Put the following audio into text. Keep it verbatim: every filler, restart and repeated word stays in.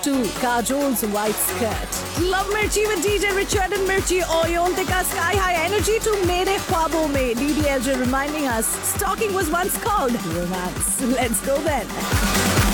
to Kajol's White Skirt. Love Mirchi with D J Richard and Mirchi Oyontika Sky High Energy to Mere Khwabon Mein. D D L J reminding us stalking was once called romance. Let's go then.